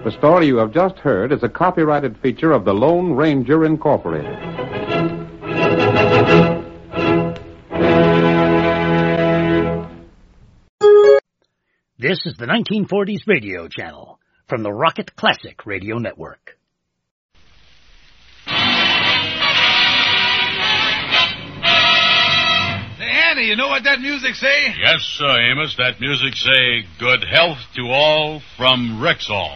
The story you have just heard is a copyrighted feature of the Lone Ranger Incorporated. This is the 1940s radio channel from the Rocket Classic Radio Network. Hey, Andy, you know what that music say? Yes, sir, Amos. That music say, good health to all from Rexall.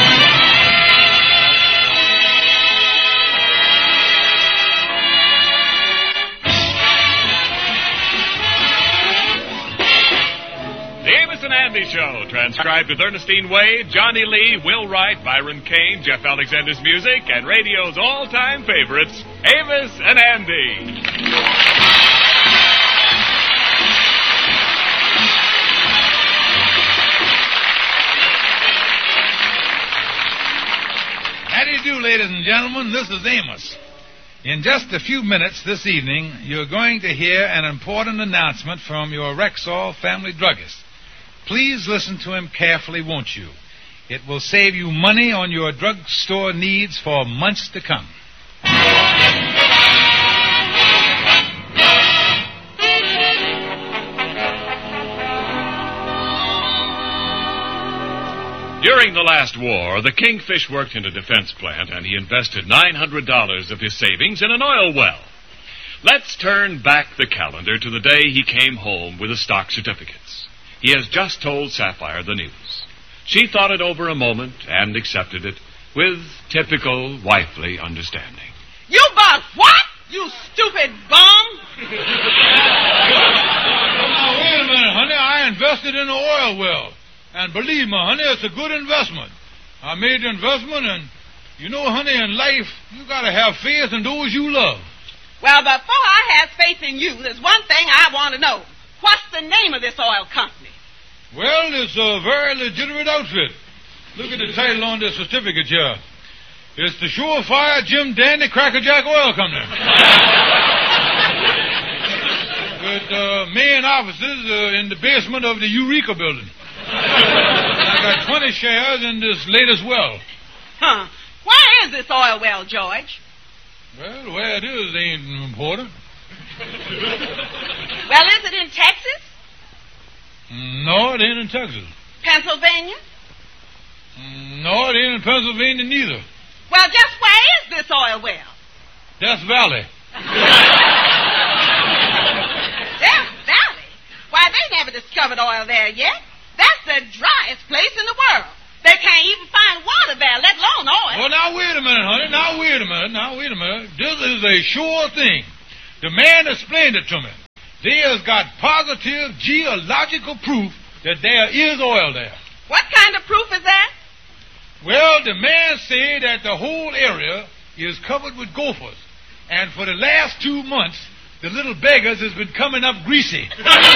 The Amos and Andy Show, transcribed with Ernestine Wade, Johnny Lee, Will Wright, Byron Kane, Jeff Alexander's music, and radio's all-time favorites, Amos and Andy. How do you do, ladies and gentlemen? This is Amos. In just a few minutes this evening, you're going to hear an important announcement from your Rexall family druggist. Please listen to him carefully, won't you? It will save you money on your drugstore needs for months to come. During the last war, the Kingfish worked in a defense plant, and he invested $900 of his savings in an oil well. Let's turn back the calendar to the day he came home with the stock certificates. He has just told Sapphire the news. She thought it over a moment and accepted it with typical wifely understanding. You bought what, you stupid bum? Now, wait a minute, honey. I invested in an oil well. And believe me, honey, it's a good investment. I made the investment, and you know, honey, in life, you got to have faith in those you love. Well, before I have faith in you, there's one thing I want to know. What's the name of this oil company? Well, it's a very legitimate outfit. Look at the title on this certificate here. It's the Surefire Jim Dandy Crackerjack Oil Company. With main offices in the basement of the Eureka building. I got 20 shares in this latest well. Huh. Where is this oil well, George? Well, where it is ain't important. Well, is it in Texas? No, it ain't in Texas. Pennsylvania? No, it ain't in Pennsylvania neither. Well, just where is this oil well? Death Valley. Death Valley? Why, they never discovered oil there yet. That's the driest place in the world. They can't even find water there, let alone oil. Well, now, wait a minute, honey. Now, wait a minute. This is a sure thing. The man explained it to me. They has got positive geological proof that there is oil there. What kind of proof is that? Well, the man said that the whole area is covered with gophers. And for the last 2 months, the little beggars has been coming up greasy.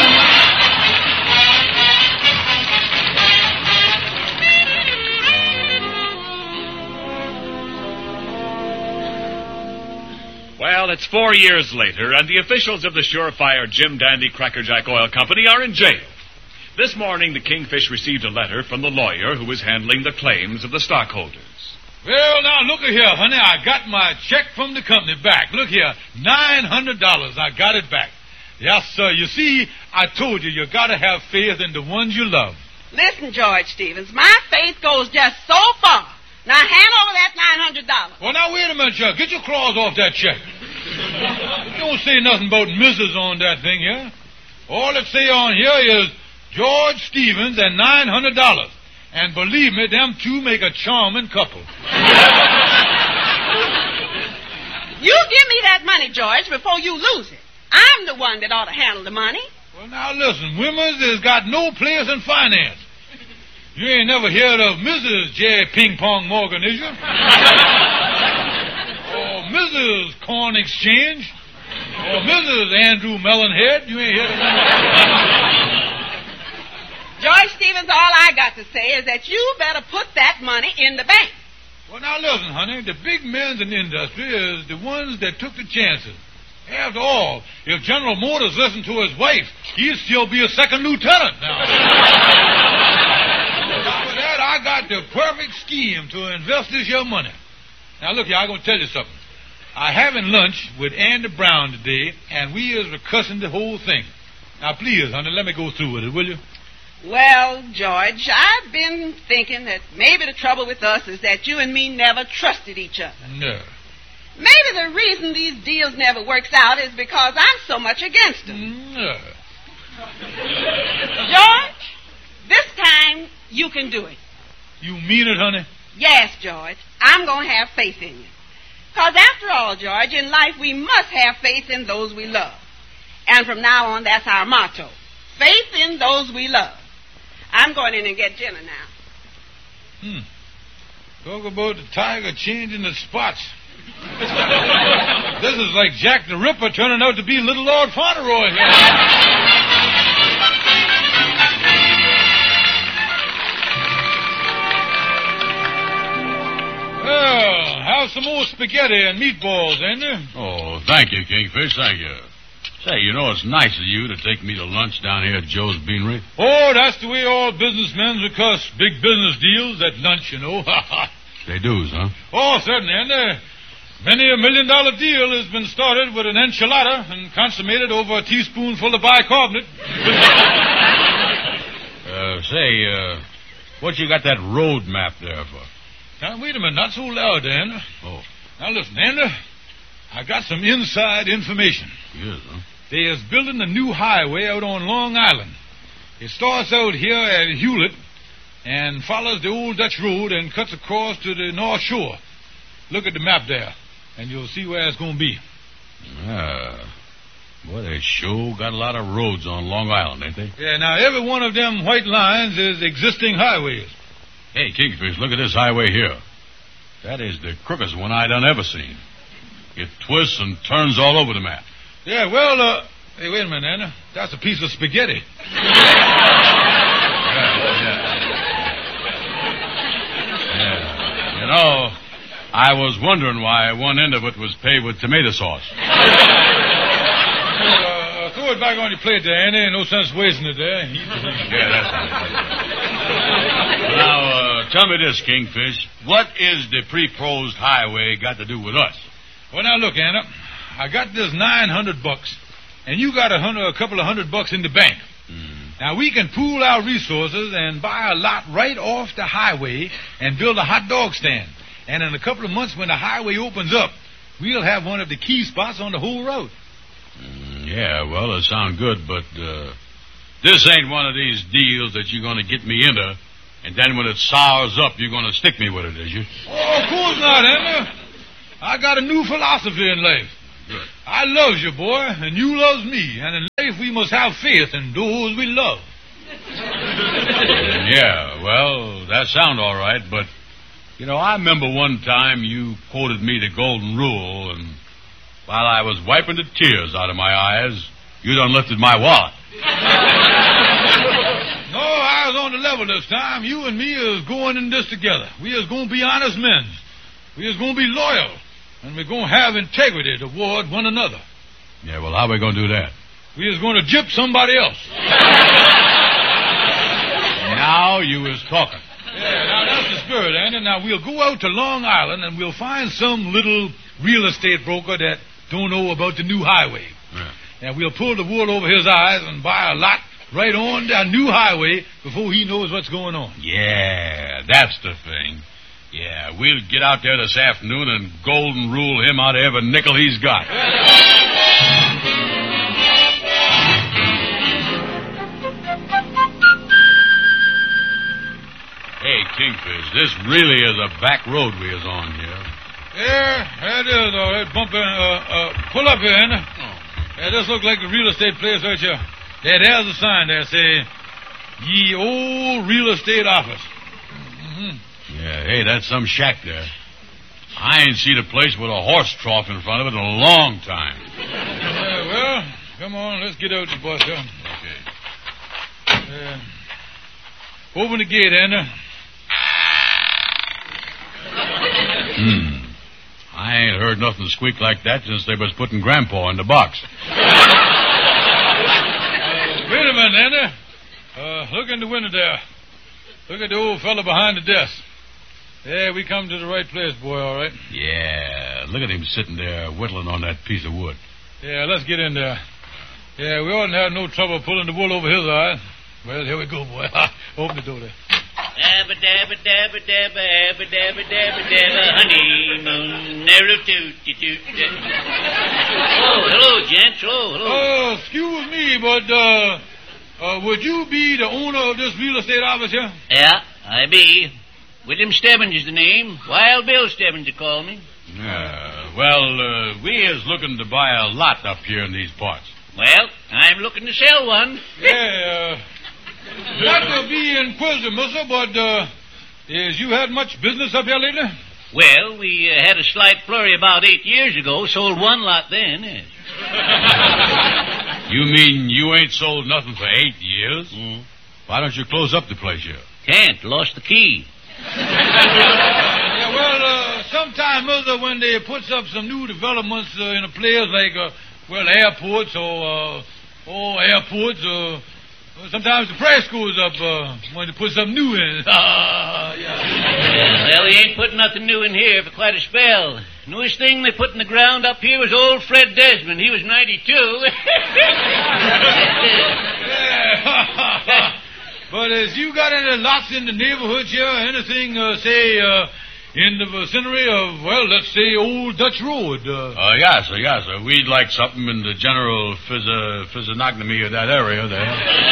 Well, it's 4 years later, and the officials of the Surefire Jim Dandy Crackerjack Oil Company are in jail. This morning, the Kingfish received a letter from the lawyer who was handling the claims of the stockholders. Well, now, look here, honey. I got my check from the company back. Look here, $900. I got it back. Yes, sir. You see, I told you got to have faith in the ones you love. Listen, George Stevens, my faith goes just so far. Now, hand over that $900. Well, now, wait a minute, Chuck. Get your claws off that check. Don't say nothing about Mrs. on that thing here. All it say on here is George Stevens and $900. And believe me, them two make a charming couple. You give me that money, George, before you lose it. I'm the one that ought to handle the money. Well, now, listen. Women's has got no place in finance. You ain't never heard of Mrs. J. Ping Pong Morgan, is you? Or Mrs. Corn Exchange? Or Mrs. Andrew Mellonhead? You ain't heard of that? George Stevens, all I got to say is that you better put that money in the bank. Well, now, listen, honey. The big men in the industry is the ones that took the chances. After all, if General Motors listened to his wife, he'd still be a second lieutenant now. After that, I got got the perfect scheme to invest this your money. Now, look here, I'm going to tell you something. I having lunch with Andy Brown today, and we is cussing the whole thing. Now, please, honey, let me go through with it, will you? Well, George, I've been thinking that maybe the trouble with us is that you and me never trusted each other. No. Maybe the reason these deals never works out is because I'm so much against them. No. George, this time you can do it. You mean it, honey? Yes, George. I'm going to have faith in you. Because after all, George, in life we must have faith in those we love. And from now on, that's our motto. Faith in those we love. I'm going in and get dinner now. Talk about the tiger changing its spots. This is like Jack the Ripper turning out to be Little Lord Fauntleroy here. Well, have some more spaghetti and meatballs, ain't there? Oh, thank you, Kingfish, thank you. Say, you know, it's nice of you to take me to lunch down here at Joe's Beanery. Oh, that's the way all businessmen discuss big business deals at lunch, you know. They do, huh? Oh, certainly, and many a $1 million deal has been started with an enchilada and consummated over a teaspoonful of bicarbonate. What you got that road map there for? Now, wait a minute, not so loud, Andy. Oh. Now, listen, Andy, I got some inside information. Yes, huh? They is building a new highway out on Long Island. It starts out here at Hewlett and follows the old Dutch Road and cuts across to the North Shore. Look at the map there, and you'll see where it's going to be. Boy, they sure got a lot of roads on Long Island, ain't they? Yeah, now, every one of them white lines is existing highways. Hey, Kingfish, look at this highway here. That is the crookest one I done ever seen. It twists and turns all over the map. Yeah, well, hey, wait a minute, Anna. That's a piece of spaghetti. Yeah. You know, I was wondering why one end of it was paved with tomato sauce. Throw it back on your plate there, Andy. No sense wasting it there. Yeah, that's right. Now, tell me this, Kingfish. What is the pre-proposed highway got to do with us? Well, now, look, Anna. I got this $900, and you got a couple of $100 in the bank. Now, we can pool our resources and buy a lot right off the highway and build a hot dog stand. And in a couple of months, when the highway opens up, we'll have one of the key spots on the whole road. Yeah, well, it sounds good, but this ain't one of these deals that you're going to get me into, and then when it sours up, you're going to stick me with it, is you? Oh, of course not, Anna. I got a new philosophy in life. Good. I loves you, boy, and you loves me. And in life, we must have faith in those we love. Yeah, well, that sounds all right, but, you know, I remember one time you quoted me the golden rule, and while I was wiping the tears out of my eyes, you done lifted my wallet. No, I was on the level this time. You and me is going in this together. We is going to be honest men. We is going to be loyal. And we're going to have integrity toward one another. Yeah, well, how we going to do that? We is going to gyp somebody else. Now you is talking. Yeah, now that's the spirit, Andy. Now we'll go out to Long Island and we'll find some little real estate broker that don't know about the new highway. Yeah. And we'll pull the wool over his eyes and buy a lot right on that new highway before he knows what's going on. Yeah, that's the thing. Yeah, we'll get out there this afternoon and golden rule him out of every nickel he's got. Hey, Kingfish, this really is a back road we is on here. Yeah, it is all right. Bump in, pull up here, Andy. Oh. Yeah, this looks like the real estate place right here. Yeah, there's a sign there say, Ye Old Real Estate Office. Mm-hmm. Yeah, hey, that's some shack there. I ain't seen a place with a horse trough in front of it in a long time. Yeah, well, come on, let's get out the bus here. Okay. Open the gate, Andy. I ain't heard nothing squeak like that since they was putting Grandpa in the box. Wait a minute, Andy. Look in the window there. Look at the old fella behind the desk. Yeah, we come to the right place, boy, all right. Yeah, look at him sitting there whittling on that piece of wood. Yeah, let's get in there. Yeah, we oughtn't have no trouble pulling the wool over his eyes. Well, here we go, boy. Open the door there. Dabba dabba dabba dabba dabba dabba dabba dabba honeymoon never toot toot. Oh, hello, gents. Hello. Excuse me, but would you be the owner of this real estate office here? Yeah, I be. William Stebbins is the name. Wild Bill Stebbins, they call me. We is looking to buy a lot up here in these parts. Well, I'm looking to sell one. Yeah, not to be inquisitive, mister, but has you had much business up here lately? Well, we had a slight flurry about 8 years ago. Sold one lot then. Yes. You mean you ain't sold nothing for 8 years? Mm. Why don't you close up the place here? Can't. Lost the key. Yeah, well, sometimes, mister, when they puts up some new developments in a place like, airports or sometimes the price goes up when they put something new in. Well, they ain't putting nothing new in here for quite a spell. Newest thing they put in the ground up here was old Fred Desmond. He was 92. But has you got any lots in the neighborhood here? Anything, in the vicinity of, let's say, Old Dutch Road? Yeah, sir. We'd like something in the general physiognomy of that area there.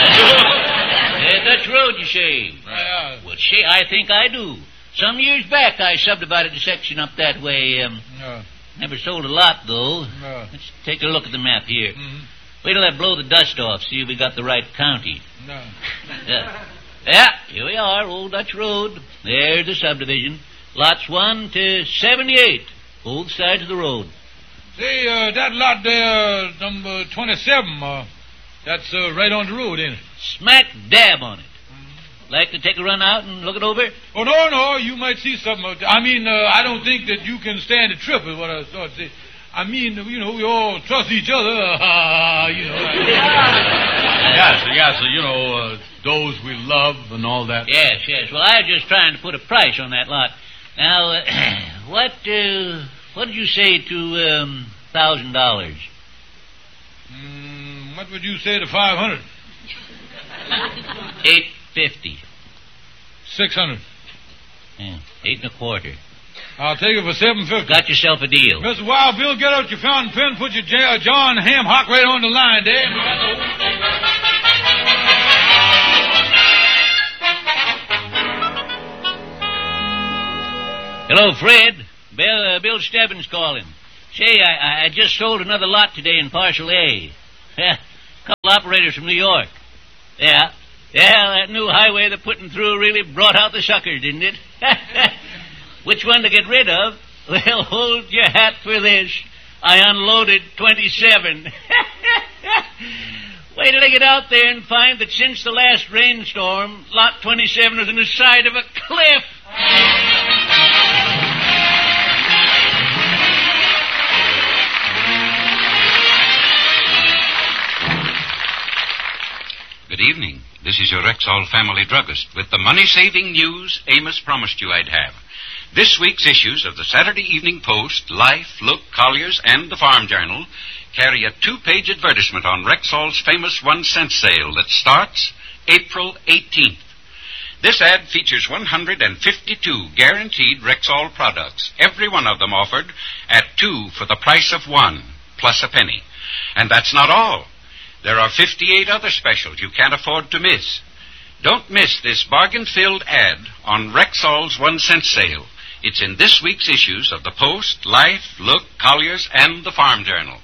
Dutch Road, you say? Well, I think I do. Some years back, I subdivided a section up that way. Never sold a lot, though. Let's take a look at the map here. Mm-hmm. Wait till I blow the dust off, see if we got the right county. Yeah, here we are, Old Dutch Road. There's the subdivision. Lots 1 to 78, both sides of the road. Say, that lot there, number 27, that's right on the road, ain't it? Smack dab on it. Like to take a run out and look it over? Oh, no, you might see something. I don't think that you can stand a trip, is what I was trying to say. I mean, we all trust each other, Yes, sir, those we love and all that. Yes. Well, I was just trying to put a price on that lot. Now, what did you say to $1,000? What would you say to 500? $850. 600. Yeah, 8 1/4. I'll take it for $750. Got yourself a deal. Mr. Wild Bill, get out your fountain pen, put your John Ham Hock right on the line, Dave. Hello, Fred. Bill Stebbins calling. Say, I just sold another lot today in Parcel A. Couple operators from New York. Yeah, that new highway they're putting through really brought out the suckers, didn't it? Which one to get rid of? Well, hold your hat for this. I unloaded 27. Wait till I get out there and find that since the last rainstorm, lot 27 was on the side of a cliff. Good evening. This is your Rexall family druggist with the money-saving news Amos promised you I'd have. This week's issues of the Saturday Evening Post, Life, Look, Collier's, and the Farm Journal carry a 2-page advertisement on Rexall's famous 1-cent sale that starts April 18th. This ad features 152 guaranteed Rexall products, every one of them offered at 2 for the price of 1, plus a penny. And that's not all. There are 58 other specials you can't afford to miss. Don't miss this bargain-filled ad on Rexall's 1-cent sale. It's in this week's issues of the Post, Life, Look, Collier's, and the Farm Journal.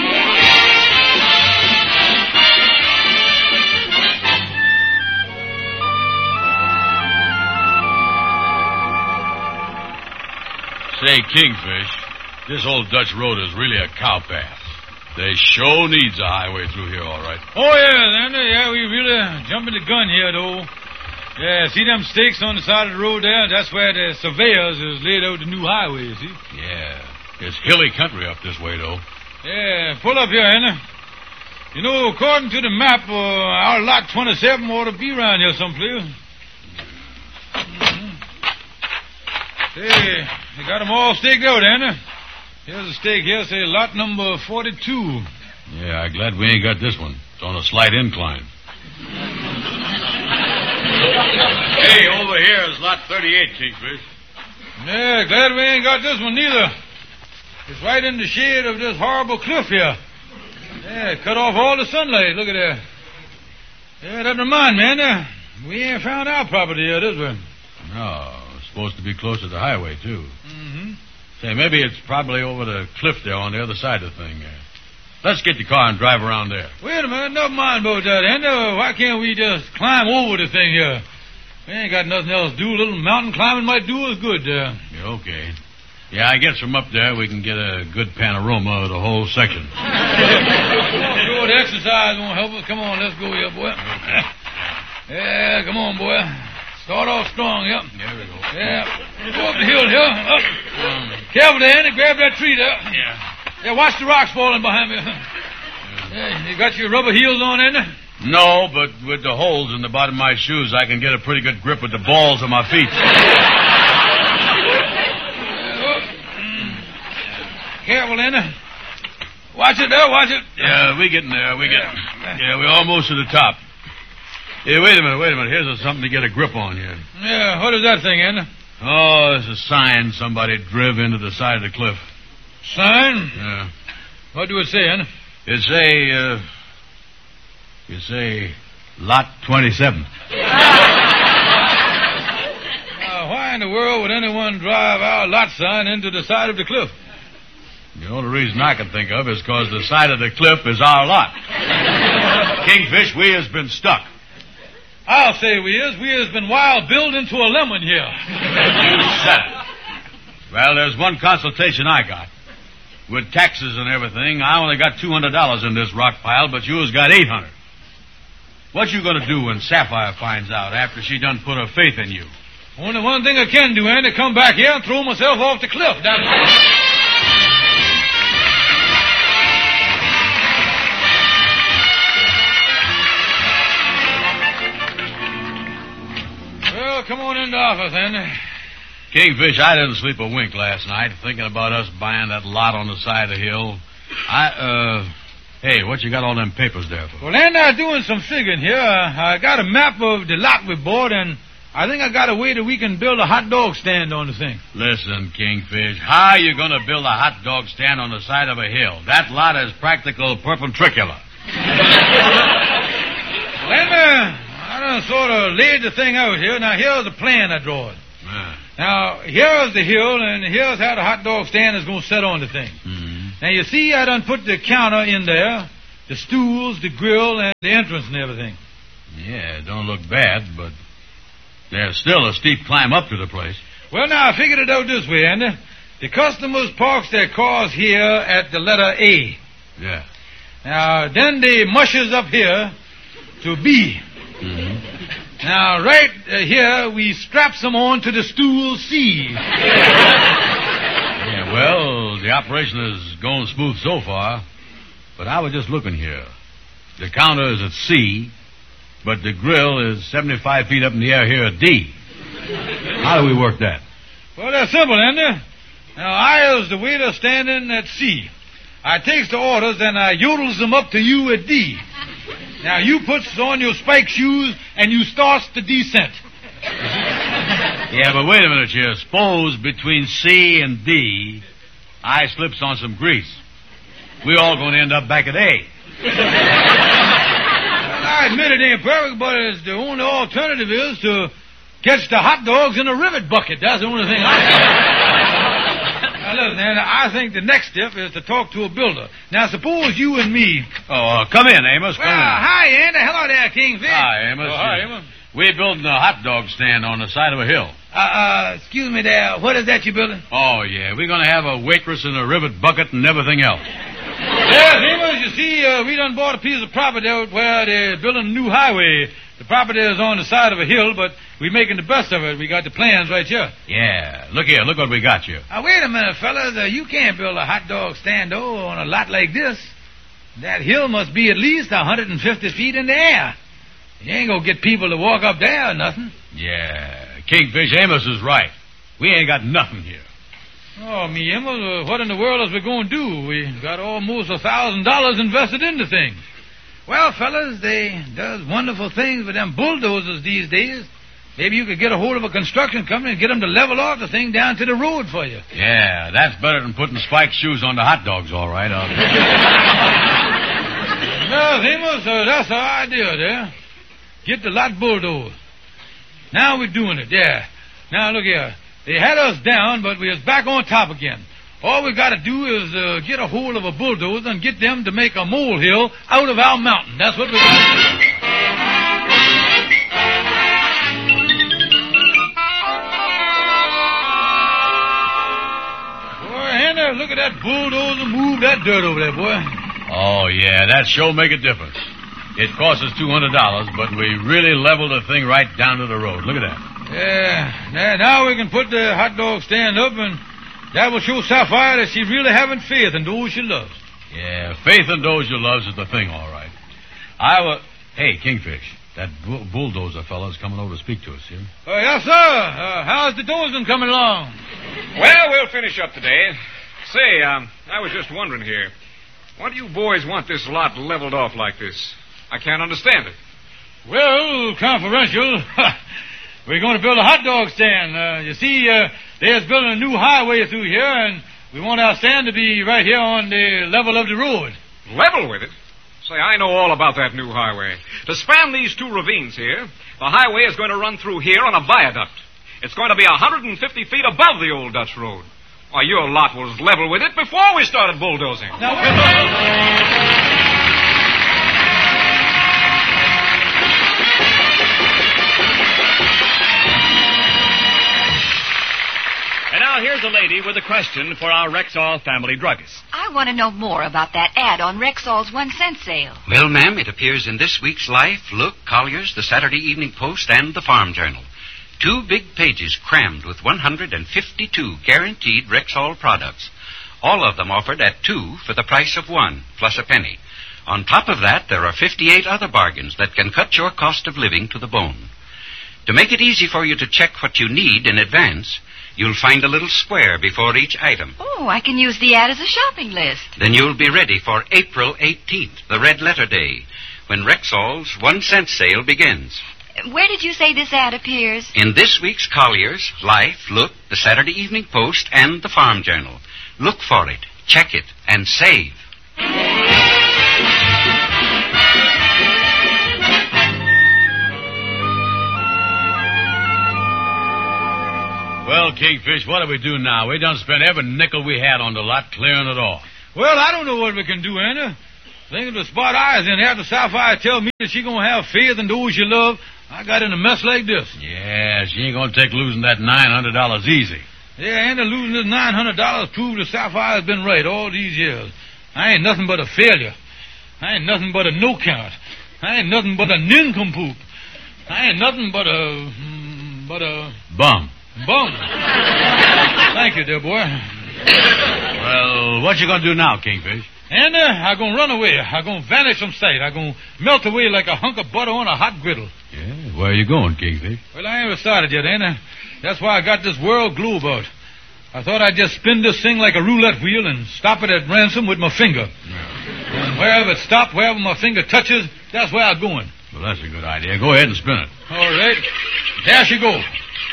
Say, Kingfish, this old Dutch road is really a cow path. They sure needs a highway through here, all right. Oh, yeah, we really jumping the gun here, though. Yeah, see them stakes on the side of the road there? That's where the surveyors has laid out the new highway, see? Yeah, it's hilly country up this way, though. Yeah, pull up here, Henry. You know, according to the map, our lot 27 ought to be around here someplace. Hey, you got them all staked out, Anna. Here's a stake here, say lot number 42. Yeah, I'm glad we ain't got this one. It's on a slight incline. Hey, over here is lot 38, Kingfish. Yeah, glad we ain't got this one neither. It's right in the shade of this horrible cliff here. Yeah, cut off all the sunlight. Look at that. Yeah, that reminds me, Anna. We ain't found our property here this way. No, it's supposed to be close to the highway, too. Mm-hmm. Say, maybe it's probably over the cliff there on the other side of the thing. Let's get the car and drive around there. Wait a minute. Never mind about that, Anna. Why can't we just climb over the thing here? We ain't got nothing else to do. A little mountain climbing might do us good there. Yeah, okay. Yeah, I guess from up there we can get a good panorama of the whole section. Good exercise won't help us. Come on, let's go here, boy. Yeah, come on, boy. Start off strong, yep. There we go. Yeah. Go up the hill here. Up. Careful there, Andy. Grab that tree there. Yeah. Yeah, watch the rocks falling behind me. Yeah, you got your rubber heels on, Andy? No, but with the holes in the bottom of my shoes, I can get a pretty good grip with the balls of my feet. Careful, Andy. Watch it there, watch it. Yeah, we're getting there. Yeah, we're almost to the top. Hey, wait a minute. Here's something to get a grip on here. Yeah, what is that thing, Andy? Oh, it's a sign somebody driv into the side of the cliff. Sign? Yeah. What do it say, Andy? It say, lot 27. Why in the world would anyone drive our lot sign into the side of the cliff? The only reason I can think of is because the side of the cliff is our lot. Kingfish, we has been stuck. I'll say we has been wild billed into a lemon here. You said it. Well, there's one consultation I got. With taxes and everything, I only got $200 in this rock pile, but you has got $800. What you gonna do when Sapphire finds out after she done put her faith in you? Only one thing I can do, Andy, come back here and throw myself off the cliff. Well, come on in the office, Andy. Kingfish, I didn't sleep a wink last night thinking about us buying that lot on the side of the hill. Hey, what you got all them papers there for? Well, Andy, I'm doing some figuring here. I got a map of the lot we bought, and I think I got a way that we can build a hot dog stand on the thing. Listen, Kingfish, how you going to build a hot dog stand on the side of a hill? That lot is practical perpendicular. Well, Andy, I done sort of laid the thing out here. Now, here's the plan I drawed. Now, here's the hill, and here's how the hot dog stand is going to set on the thing. Mm-hmm. Now, you see, I done put the counter in there, the stools, the grill, and the entrance and everything. Yeah, it don't look bad, but there's still a steep climb up to the place. Well, now, I figured it out this way, Andy. The customers parks their cars here at the letter A. Yeah. Now, then they mushes up here to B. Mm-hmm. Now, right here, we straps them on to the stool C. Yeah, well, the operation is going smooth so far, but I was just looking here. The counter is at C, but the grill is 75 feet up in the air here at D. How do we work that? Well, that's simple, Andy. Now, I is the waiter standing at C. I takes the orders and I yodels them up to you at D. Now, you puts on your spike shoes and you starts the descent. Yeah, but wait a minute here. Suppose between C and D, I slips on some grease. We all going to end up back at A. I admit it ain't perfect, but it's the only alternative is to catch the hot dogs in a rivet bucket. That's the only thing Now, listen, Andy, I think the next step is to talk to a builder. Now, suppose you and me... Come in, Amos. Come in. Hi, Andy. Hello there, Kingfish. Hi, Amos. Hi, Amos. We're building a hot dog stand on the side of a hill. Excuse me there. What is that you're building? Oh, yeah. We're going to have a waitress and a rivet bucket and everything else. Yes, Amos, you see, we done bought a piece of property out where they're building a new highway. The property is on the side of a hill, but we're making the best of it. We got the plans right here. Yeah. Look here. Look what we got here. Wait a minute, fellas. You can't build a hot dog stand, on a lot like this. That hill must be at least 150 feet in the air. You ain't gonna get people to walk up there or nothing. Yeah. Kingfish, Amos is right. We ain't got nothing here. Oh, me, Amos, what in the world is we going to do? We got almost $1,000 invested into things. Well, fellas, they does wonderful things with them bulldozers these days. Maybe you could get a hold of a construction company and get them to level off the thing down to the road for you. Yeah, that's better than putting spiked shoes on the hot dogs, all right. Well, Amos, that's our idea there. Get the lot bulldozed. Now we're doing it, yeah. Now, look here. They had us down, but we was back on top again. All we got to do is get a hold of a bulldozer and get them to make a molehill out of our mountain. That's what we got to do. Boy, Hannah, look at that bulldozer move that dirt over there, boy. Oh, yeah, that sure make a difference. It cost us $200, but we really leveled the thing right down to the road. Look at that. Yeah, now we can put the hot dog stand up, and that will show Sapphire that she's really having faith in those she loves. Yeah, faith in those you loves is the thing, all right. Hey, Kingfish, that bulldozer fellow's coming over to speak to us here. Yes, sir. How's the dozing coming along? Well, we'll finish up today. Say, I was just wondering here. Why do you boys want this lot leveled off like this? I can't understand it. Well, confidential. We're going to build a hot dog stand. You see, they're building a new highway through here, and we want our stand to be right here on the level of the road. Level with it? Say, I know all about that new highway. To span these two ravines here, the highway is going to run through here on a viaduct. It's going to be 150 feet above the old Dutch road. Why, your lot was level with it before we started bulldozing. Now, And now here's a lady with a question for our Rexall family druggist. I want to know more about that ad on Rexall's 1-cent sale. Well, ma'am, it appears in this week's Life, Look, Collier's, the Saturday Evening Post, and the Farm Journal. 2 big pages crammed with 152 guaranteed Rexall products. All of them offered at 2 for the price of 1, plus a penny. On top of that, there are 58 other bargains that can cut your cost of living to the bone. To make it easy for you to check what you need in advance, you'll find a little square before each item. Oh, I can use the ad as a shopping list. Then you'll be ready for April 18th, the Red Letter Day, when Rexall's 1-cent sale begins. Where did you say this ad appears? In this week's Collier's, Life, Look, the Saturday Evening Post, and the Farm Journal. Look for it, check it, and save. Well, Kingfish, what do we do now? We done spent every nickel we had on the lot clearing it off. well, I don't know what we can do, Anna. Thinking to spot eyes in after Sapphire tell me that she gonna have faith in those she love, I got in a mess like this. Yeah, she ain't gonna take losing that $900 easy. Yeah, and losing this $900 proved that Sapphire has been right all these years. I ain't nothing but a failure. I ain't nothing but a no-count. I ain't nothing but a nincompoop. I ain't nothing but a Bum. bum. Thank you, dear boy. Well, what you gonna do now, Kingfish? And I'm going to run away. I'm going to vanish from sight. I'm going to melt away like a hunk of butter on a hot griddle. Yeah, where you going, Kingfish? Well, I ain't started yet, ain't I? That's why I got this world globe out. I thought I'd just spin this thing like a roulette wheel and stop it at random with my finger. And wherever it stops, wherever my finger touches, that's where I'm going. Well, that's a good idea. Go ahead and spin it. All right. There she goes.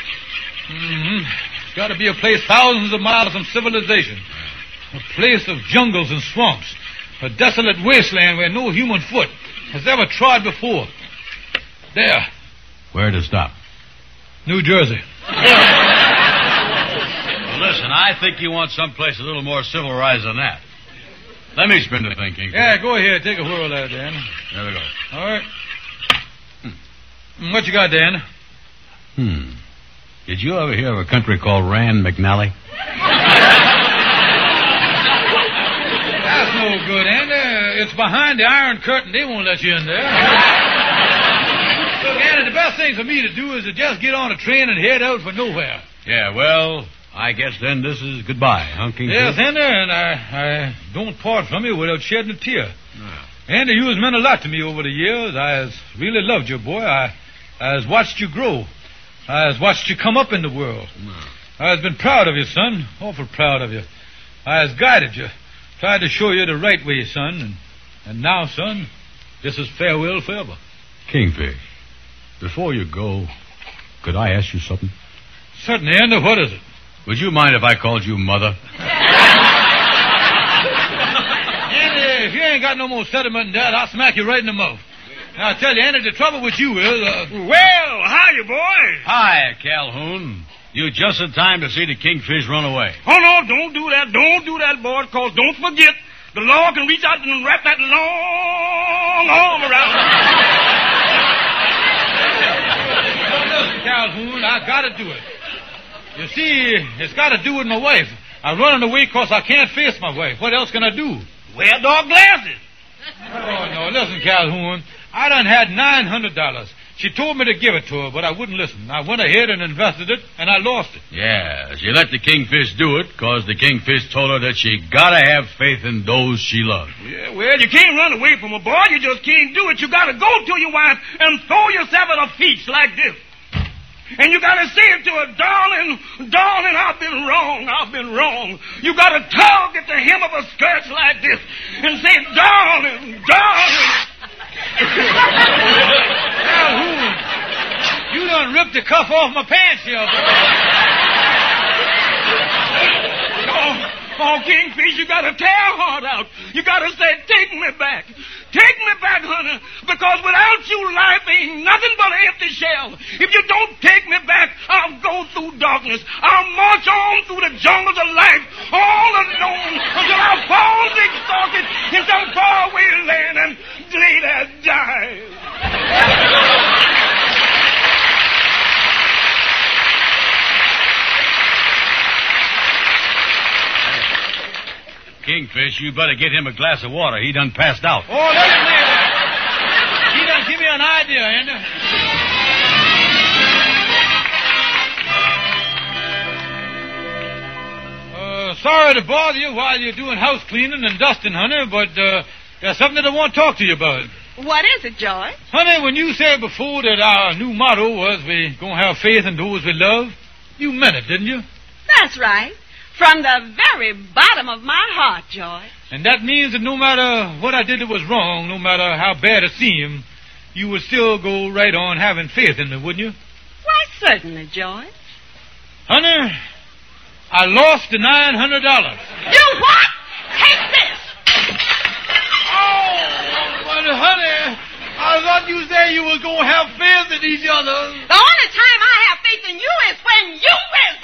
It's got to be a place thousands of miles from civilization. A place of jungles and swamps. A desolate wasteland where no human foot has ever trod before. There. Where'd it stop? New Jersey. Well, listen, I think you want someplace a little more civilized than that. Let me spin the thing, Kingfish. Yeah, go ahead. Take a whirl at it, Dan. There we go. All right. What you got, Dan? Did you ever hear of a country called Rand McNally? That's no good, Andy. It's behind the Iron Curtain. They won't let you in there. Look, Andy, the best thing for me to do is to just get on a train and head out for nowhere. Yeah, well, I guess then this is goodbye, huh, Kingfish? Yes, Andy, and I don't part from you without shedding a tear. Andy, you has meant a lot to me over the years. I has really loved you, boy. I has watched you grow. I has watched you come up in the world. I has been proud of you, son. Awful proud of you. I has guided you. Tried to show you the right way, son. And now, son, this is farewell forever. Kingfish, before you go, could I ask you something? Certainly, Ender. What is it? Would you mind if I called you Mother? Andy, if you ain't got no more sentiment than that, I'll smack you right in the mouth. Now, I tell you, Andy, the trouble with you is... Well, hiya, boy. Hi, Calhoun. You just in time to see the Kingfish run away. Oh, no, don't do that. Don't do that, boy, because don't forget, the law can reach out and wrap that long arm around Listen, Calhoun, I gotta do it. You see, it's got to do with my wife. I'm running away because I can't face my wife. What else can I do? Wear dog glasses. Oh, no, listen, Calhoun. I done had $900. She told me to give it to her, but I wouldn't listen. I went ahead and invested it, and I lost it. Yeah, she let the Kingfish do it because the Kingfish told her that she gotta have faith in those she loves. Yeah, well, you can't run away from a boy. You just can't do it. You gotta go to your wife and throw yourself at her feet like this. And you gotta say it to her, darling, darling, I've been wrong. You gotta tug at the hem of her skirts like this and say, darling. Calhoun, you done ripped the cuff off my pants here, boy. Oh, Kingfish, you gotta tear her heart out. You gotta say, take me back. Take me back, honey, because without you, life ain't nothing but an empty shell. If you don't take me back, I'll go through darkness. I'll march on through the jungles of life, all alone, until I fall exhausted in some faraway land and lay there die. Kingfish, you better get him a glass of water. He done passed out. Oh, listen here. He done give me an idea, Andy. Sorry to bother you while you're doing house cleaning and dusting, honey, but there's something that I want to talk to you about. What is it, George? Honey, when you said before that our new motto was we gonna have faith in those we love, you meant it, didn't you? That's right. From the very bottom of my heart, George. And that means that no matter what I did that was wrong, no matter how bad it seemed, you would still go right on having faith in me, wouldn't you? Why, certainly, George. Honey, I lost the $900. You what? Take this! Oh, but honey, I thought you said you were going to have faith in each other. The only time I have faith in you is when you miss.